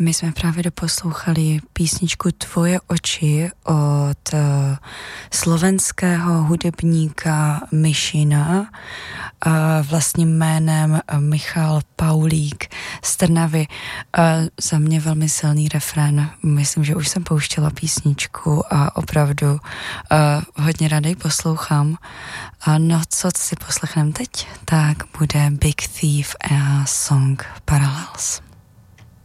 My jsme právě doposlouchali písničku Tvoje oči od slovenského hudebníka Myšina vlastním jménem Michal Paulík z Trnavy. Za mě velmi silný refrén. Myslím, že už jsem pouštěla písničku a opravdu hodně ráda poslouchám. No, co si poslechneme teď, tak bude Big Thief a song Parallels.